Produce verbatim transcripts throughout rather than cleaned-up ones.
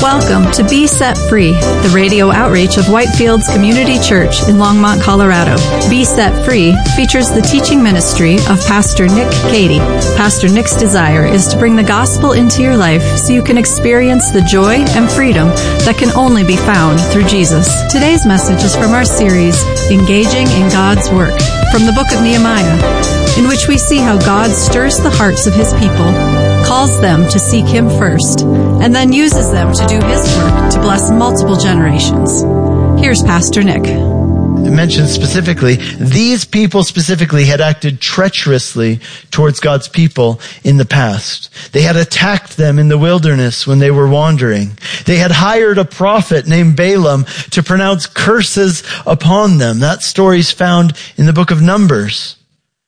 Welcome to Be Set Free, the radio outreach of Whitefields Community Church in Longmont, Colorado. Be Set Free features the teaching ministry of Pastor Nick Cady. Pastor Nick's desire is to bring the gospel into your life so you can experience the joy and freedom that can only be found through Jesus. Today's message is from our series, Engaging in God's Work, from the book of Nehemiah, in which we see how God stirs the hearts of his people, calls them to seek him first, and then uses them to do his work to bless multiple generations. Here's Pastor Nick. It mentions specifically, these people specifically had acted treacherously towards God's people in the past. They had attacked them in the wilderness when they were wandering. They had hired a prophet named Balaam to pronounce curses upon them. That story's found in the book of Numbers.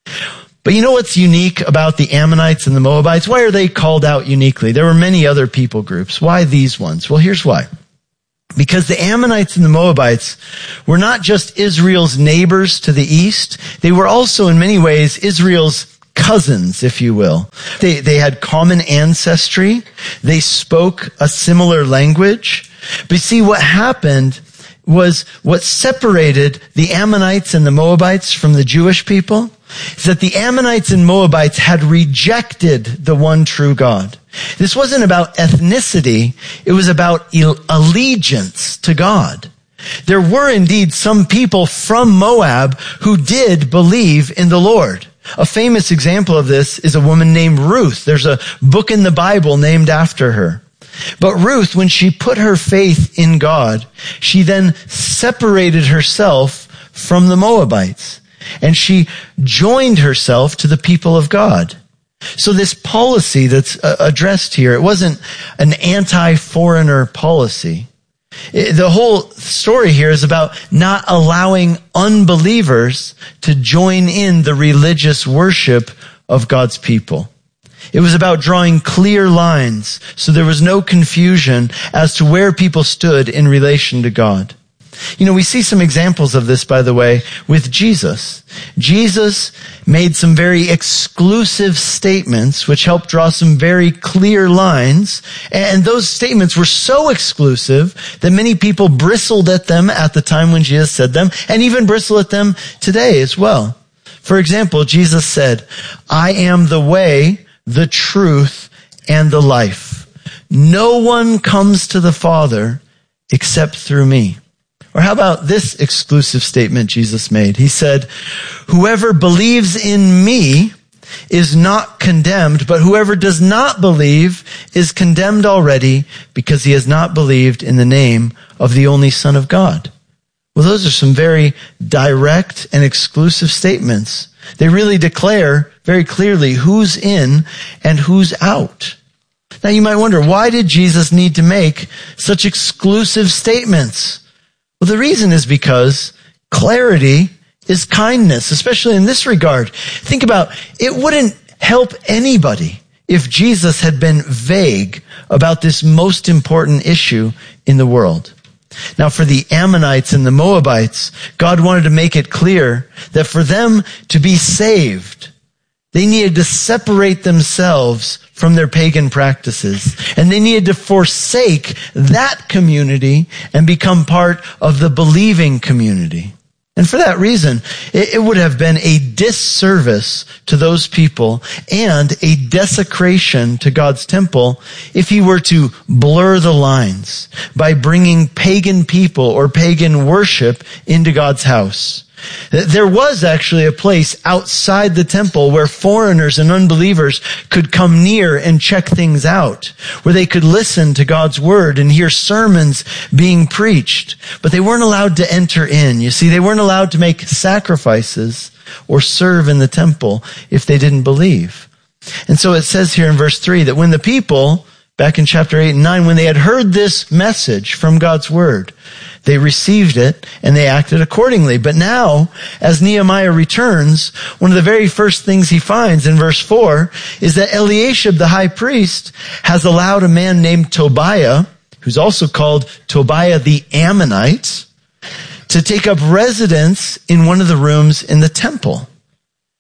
But you know what's unique about the Ammonites and the Moabites? Why are they called out uniquely? There were many other people groups. Why these ones? Well, here's why. Because the Ammonites and the Moabites were not just Israel's neighbors to the east. They were also in many ways Israel's cousins, if you will. They, they had common ancestry. They spoke a similar language. But you see, what happened was what separated the Ammonites and the Moabites from the Jewish people is that the Ammonites and Moabites had rejected the one true God. This wasn't about ethnicity. It was about allegiance to God. There were indeed some people from Moab who did believe in the Lord. A famous example of this is a woman named Ruth. There's a book in the Bible named after her. But Ruth, when she put her faith in God, she then separated herself from the Moabites, and she joined herself to the people of God. So this policy that's uh, addressed here, it wasn't an anti-foreigner policy. It, the whole story here is about not allowing unbelievers to join in the religious worship of God's people. It was about drawing clear lines so there was no confusion as to where people stood in relation to God. You know, we see some examples of this, by the way, with Jesus. Jesus made some very exclusive statements which helped draw some very clear lines. And those statements were so exclusive that many people bristled at them at the time when Jesus said them, and even bristle at them today as well. For example, Jesus said, "I am the way, the truth, and the life. No one comes to the Father except through me." Or how about this exclusive statement Jesus made? He said, "Whoever believes in me is not condemned, but whoever does not believe is condemned already because he has not believed in the name of the only Son of God." Well, those are some very direct and exclusive statements. They really declare very clearly who's in and who's out. Now you might wonder, why did Jesus need to make such exclusive statements? Well, the reason is because clarity is kindness, especially in this regard. Think about, it wouldn't help anybody if Jesus had been vague about this most important issue in the world. Now, for the Ammonites and the Moabites, God wanted to make it clear that for them to be saved, they needed to separate themselves from their pagan practices. And they needed to forsake that community and become part of the believing community. And for that reason, it, it would have been a disservice to those people and a desecration to God's temple if he were to blur the lines by bringing pagan people or pagan worship into God's house. There was actually a place outside the temple where foreigners and unbelievers could come near and check things out, where they could listen to God's word and hear sermons being preached. But they weren't allowed to enter in. You see, they weren't allowed to make sacrifices or serve in the temple if they didn't believe. And so it says here in verse three that when the people, back in chapter eight and nine, when they had heard this message from God's word, they received it and they acted accordingly. But now, as Nehemiah returns, one of the very first things he finds in verse four is that Eliashib, the high priest, has allowed a man named Tobiah, who's also called Tobiah the Ammonite, to take up residence in one of the rooms in the temple.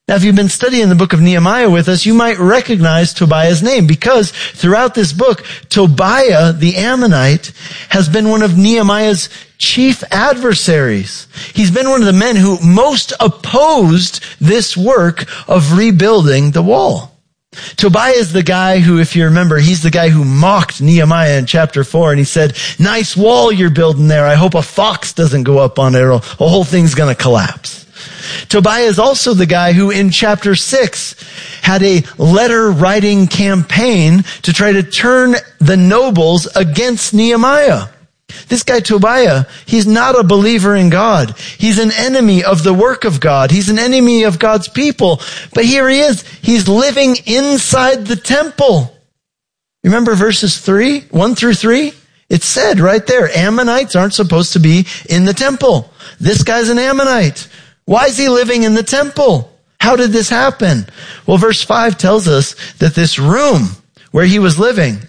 Now, if you've been studying the book of Nehemiah with us, you might recognize Tobiah's name because throughout this book, Tobiah, the Ammonite, has been one of Nehemiah's chief adversaries. He's been one of the men who most opposed this work of rebuilding the wall. Tobiah is the guy who, if you remember, he's the guy who mocked Nehemiah in chapter four, and he said, nice wall you're building there. I hope a fox doesn't go up on it or the whole thing's going to collapse. Tobiah is also the guy who in chapter six had a letter writing campaign to try to turn the nobles against Nehemiah. This guy Tobiah, he's not a believer in God. He's an enemy of the work of God. He's an enemy of God's people. But here he is. He's living inside the temple. Remember verses three, one through three? It said right there, Ammonites aren't supposed to be in the temple. This guy's an Ammonite. Why is he living in the temple? How did this happen? Well, verse five tells us that this room where he was living,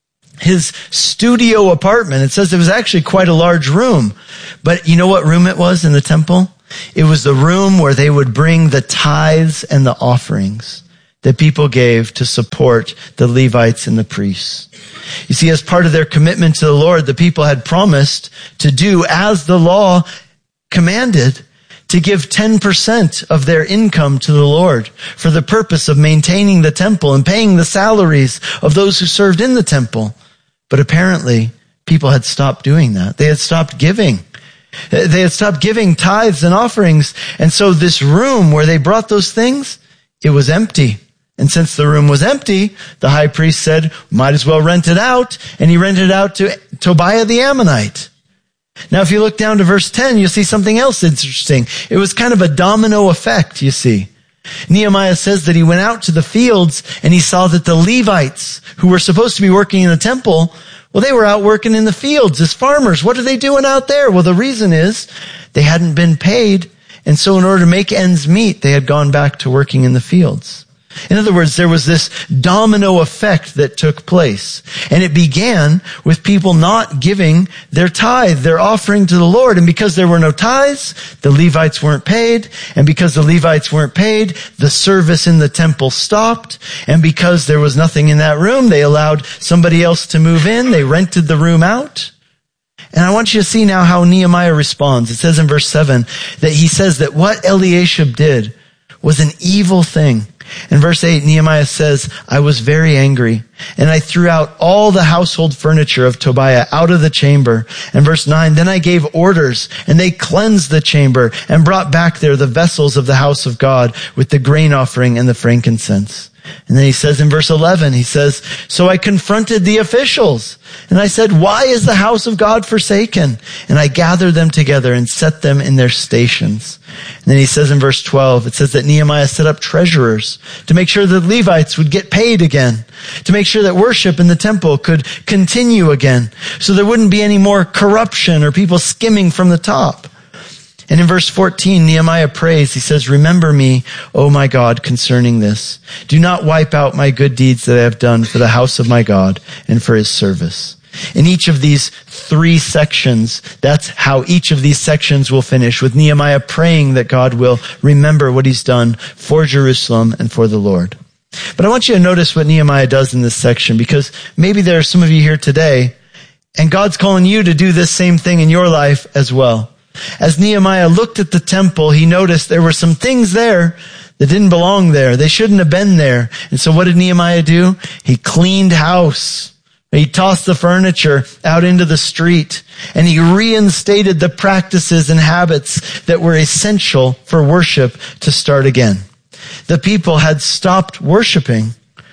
his studio apartment, it says it was actually quite a large room. But you know what room it was in the temple? It was the room where they would bring the tithes and the offerings that people gave to support the Levites and the priests. You see, as part of their commitment to the Lord, the people had promised to do as the law commanded, to give ten percent of their income to the Lord for the purpose of maintaining the temple and paying the salaries of those who served in the temple. But apparently, people had stopped doing that. They had stopped giving. They had stopped giving tithes and offerings. And so this room where they brought those things, it was empty. And since the room was empty, the high priest said, might as well rent it out. And he rented it out to Tobiah the Ammonite. Now, if you look down to verse ten, you'll see something else interesting. It was kind of a domino effect, you see. Nehemiah says that he went out to the fields and he saw that the Levites, who were supposed to be working in the temple, well, they were out working in the fields as farmers. What are they doing out there? Well, the reason is they hadn't been paid. And so in order to make ends meet, they had gone back to working in the fields. In other words, there was this domino effect that took place. And it began with people not giving their tithe, their offering to the Lord. And because there were no tithes, the Levites weren't paid. And because the Levites weren't paid, the service in the temple stopped. And because there was nothing in that room, they allowed somebody else to move in. They rented the room out. And I want you to see now how Nehemiah responds. It says in verse seven that he says that what Eliashib did was an evil thing. In verse eight, Nehemiah says, I was very angry, and I threw out all the household furniture of Tobiah out of the chamber. And verse nine, then I gave orders, and they cleansed the chamber and brought back there the vessels of the house of God with the grain offering and the frankincense. And then he says in verse eleven, he says, so I confronted the officials, and I said, why is the house of God forsaken? And I gathered them together and set them in their stations. And then he says in verse twelve, it says that Nehemiah set up treasurers to make sure that Levites would get paid again, to make sure that worship in the temple could continue again, so there wouldn't be any more corruption or people skimming from the top. And in verse fourteen, Nehemiah prays. He says, remember me, O my God, concerning this. Do not wipe out my good deeds that I have done for the house of my God and for his service. In each of these three sections, that's how each of these sections will finish, with Nehemiah praying that God will remember what he's done for Jerusalem and for the Lord. But I want you to notice what Nehemiah does in this section, because maybe there are some of you here today, and God's calling you to do this same thing in your life as well. As Nehemiah looked at the temple, he noticed there were some things there that didn't belong there. They shouldn't have been there. And so what did Nehemiah do? He cleaned house. He tossed the furniture out into the street, and he reinstated the practices and habits that were essential for worship to start again. The people had stopped worshiping.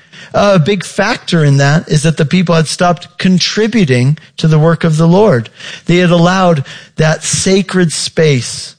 A big factor in that is that the people had stopped contributing to the work of the Lord. They had allowed that sacred space.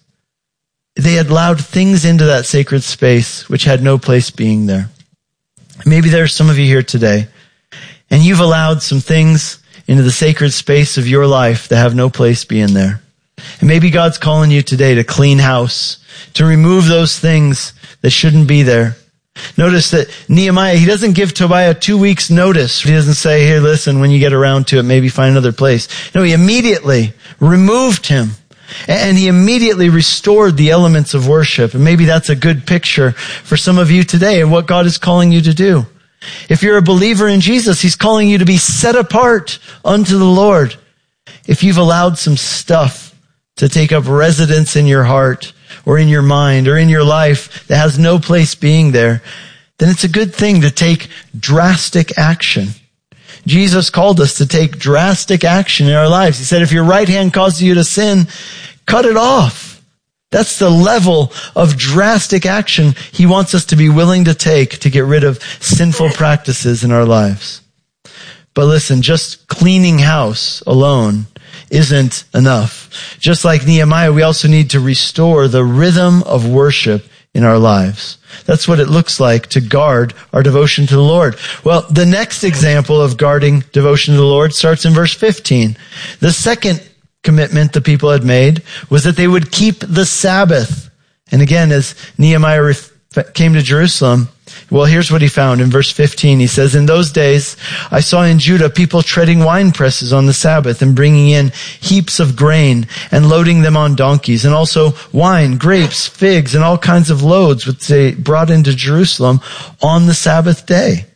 They had allowed things into that sacred space which had no place being there. Maybe there are some of you here today, and you've allowed some things into the sacred space of your life that have no place being there. And maybe God's calling you today to clean house, to remove those things that shouldn't be there. Notice that Nehemiah, he doesn't give Tobiah two weeks notice. He doesn't say, hey, listen, when you get around to it, maybe find another place. No, he immediately removed him. And he immediately restored the elements of worship. And maybe that's a good picture for some of you today and what God is calling you to do. If you're a believer in Jesus, he's calling you to be set apart unto the Lord. If you've allowed some stuff to take up residence in your heart or in your mind or in your life that has no place being there, then it's a good thing to take drastic action. Jesus called us to take drastic action in our lives. He said, if your right hand causes you to sin, cut it off. That's the level of drastic action he wants us to be willing to take to get rid of sinful practices in our lives. But listen, just cleaning house alone isn't enough. Just like Nehemiah, we also need to restore the rhythm of worship in our lives. That's what it looks like to guard our devotion to the Lord. Well, the next example of guarding devotion to the Lord starts in verse fifteen. The second commitment the people had made was that they would keep the Sabbath. And again, as Nehemiah ref- came to Jerusalem, well, here's what he found in verse fifteen. He says, in those days, I saw in Judah people treading wine presses on the Sabbath and bringing in heaps of grain and loading them on donkeys, and also wine, grapes, figs, and all kinds of loads which they brought into Jerusalem on the Sabbath day.